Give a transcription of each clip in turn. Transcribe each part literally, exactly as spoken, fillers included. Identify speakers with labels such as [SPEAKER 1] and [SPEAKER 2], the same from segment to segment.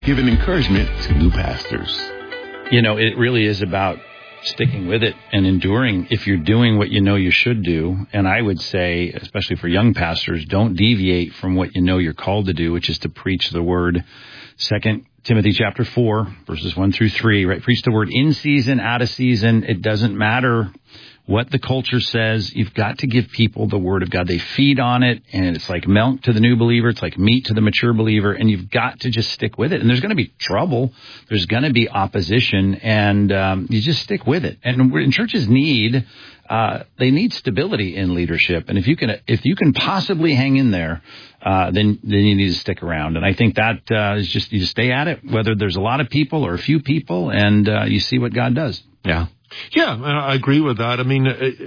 [SPEAKER 1] giving encouragement to new pastors.
[SPEAKER 2] You know, it really is about sticking with it and enduring if you're doing what you know you should do. And I would say, especially for young pastors, don't deviate from what you know you're called to do, which is to preach the word. Second Timothy chapter four, verses one through three, right? Preach the word in season, out of season. It doesn't matter what the culture says. You've got to give people the word of God. They feed on it, and it's like milk to the new believer. It's like meat to the mature believer, and you've got to just stick with it. And there's going to be trouble. There's going to be opposition, and um, you just stick with it. And, and churches need uh, they need stability in leadership. And if you can if you can possibly hang in there, uh, then then you need to stick around. And I think that uh, is just you just stay at it, whether there's a lot of people or a few people, and uh, you see what God does.
[SPEAKER 3] Yeah. Yeah, I agree with that. I mean,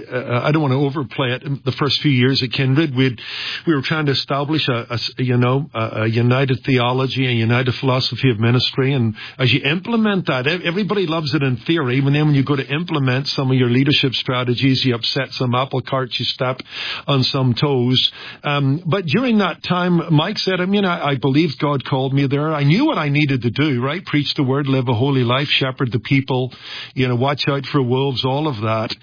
[SPEAKER 3] I don't want to overplay it. The first few years at Kindred, we we were trying to establish a, a you know a united theology, a united philosophy of ministry, and as you implement that, everybody loves it in theory. But then when you go to implement some of your leadership strategies, you upset some apple carts, you step on some toes. Um, but during that time, Mike said, I mean, I, I believed God called me there. I knew what I needed to do, right? Preach the word, live a holy life, shepherd the people, you know, watch out for for wolves, all of that,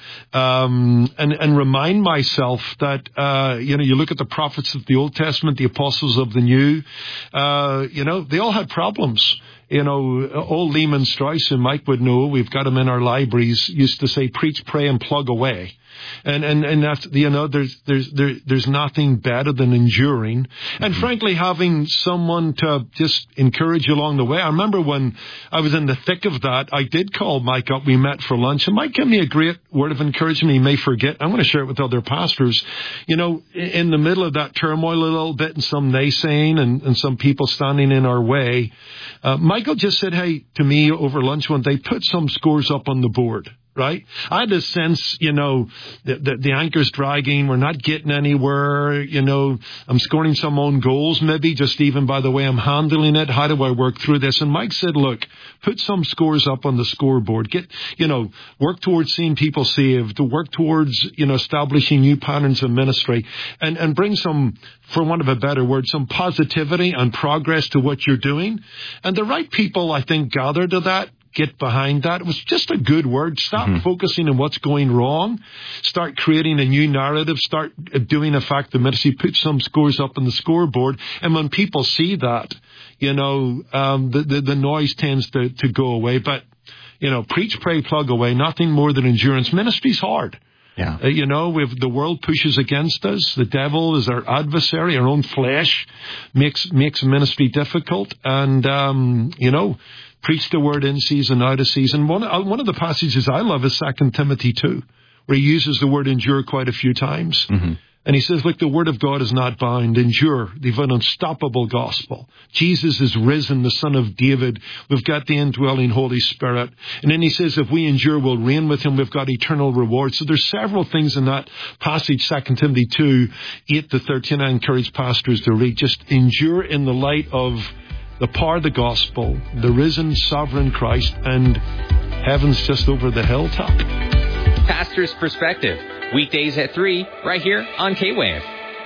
[SPEAKER 3] um, and, and remind myself that, uh, you know, you look at the prophets of the Old Testament, the apostles of the New, uh, you know, they all had problems. You know, old Lehman Strauss, and Mike would know, we've got him in our libraries, used to say, preach, pray, and plug away. And, and, and that's, you know, there's, there's, there, there's nothing better than enduring. And frankly, having someone to just encourage you along the way. I remember when I was in the thick of that, I did call Mike up. We met for lunch, and Mike gave me a great word of encouragement. He may forget. I'm going to share it with other pastors. You know, in the middle of that turmoil a little bit, and some naysaying and, and some people standing in our way, uh, Michael just said, hey, to me over lunch one day, put some scores up on the board. Right? I had this sense, you know, that the, the anchor's dragging. We're not getting anywhere. You know, I'm scoring some own goals, maybe just even by the way I'm handling it. How do I work through this? And Mike said, look, put some scores up on the scoreboard. Get, you know, work towards seeing people saved, to work towards, you know, establishing new patterns of ministry, and, and bring some, for want of a better word, some positivity and progress to what you're doing. And the right people, I think, gather to that. Get behind that. It was just a good word. Stop mm-hmm. focusing on what's going wrong. Start creating a new narrative. Start doing a fact of ministry. Put some scores up on the scoreboard. And when people see that, you know, um, the, the, the noise tends to, to go away. But, you know, preach, pray, plug away. Nothing more than endurance. Ministry's hard.
[SPEAKER 2] Yeah.
[SPEAKER 3] Uh, you know, if the world pushes against us, the devil is our adversary, our own flesh makes, makes ministry difficult. And, um, you know, preach the word in season, out of season. One, uh, one of the passages I love is Second Timothy two, where he uses the word endure quite a few times. Mm-hmm. And he says, look, the word of God is not bound. Endure. They've an unstoppable gospel. Jesus is risen, the Son of David. We've got the indwelling Holy Spirit. And then he says, if we endure, we'll reign with him. We've got eternal reward. So there's several things in that passage, Second Timothy two, eight to thirteen. I encourage pastors to read. Just endure in the light of the power of the gospel, the risen sovereign Christ, and heaven's just over the hilltop.
[SPEAKER 4] Pastor's Perspective, weekdays at three, right here on K-Wave.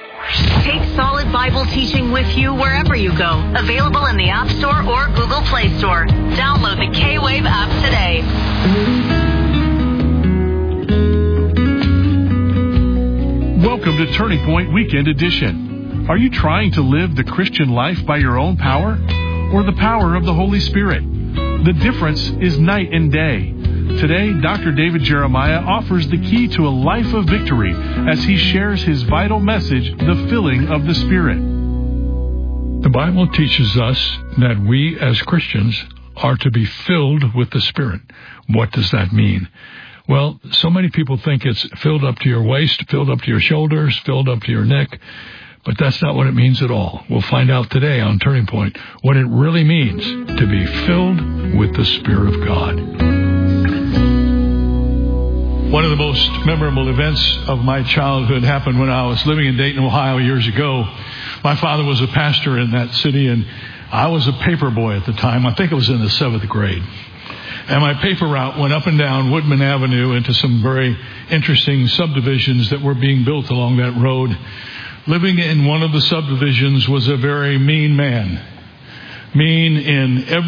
[SPEAKER 5] Take solid Bible teaching with you wherever you go. Available in the App Store or Google Play Store. Download the K-Wave app today.
[SPEAKER 6] Welcome to Turning Point Weekend Edition. Are you trying to live the Christian life by your own power or the power of the Holy Spirit? The difference is night and day. Today, Doctor David Jeremiah offers the key to a life of victory as he shares his vital message, the filling of the Spirit.
[SPEAKER 7] The Bible teaches us that we as Christians are to be filled with the Spirit. What does that mean? Well, so many people think it's filled up to your waist, filled up to your shoulders, filled up to your neck. But that's not what it means at all. We'll find out today on Turning Point what it really means to be filled with the Spirit of God. One of the most memorable events of my childhood happened when I was living in Dayton, Ohio years ago. My father was a pastor in that city, and I was a paper boy at the time. I think it was in the seventh grade. And my paper route went up and down Woodman Avenue into some very interesting subdivisions that were being built along that road. Living in one of the subdivisions was a very mean man. mean in every